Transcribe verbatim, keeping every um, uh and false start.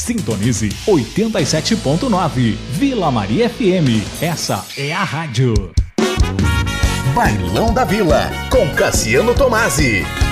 Sintonize oitenta e sete ponto nove. Vila Maria F M. Essa é a rádio. Bailão da Vila, com Cassiano Tomasi.